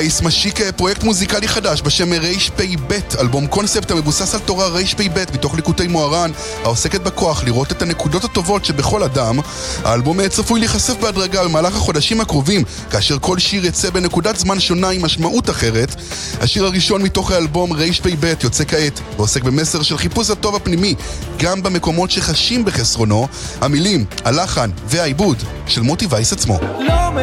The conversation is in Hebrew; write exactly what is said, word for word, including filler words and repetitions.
אייס משיק פרויקט מוזיקלי חדש בשם רפ"ב, אלבום קונספט המבוסס על תורה רפ"ב מתוך ליקוטי מוהר"ן, העוסקת בכוח לראות את הנקודות הטובות שבכל אדם. האלבום צפוי להיחשף בהדרגה במהלך החודשים הקרובים, כאשר כל שיר יצא בנקודת זמן שונה עם משמעות אחרת. השיר הראשון מתוך האלבום רפ"ב יוצא כעת ועוסק במסר של חיפוש הטוב הפנימי גם במקומות שחשים בחסרונו. המילים, הלחן והעיבוד של מוטי וייס עצמו.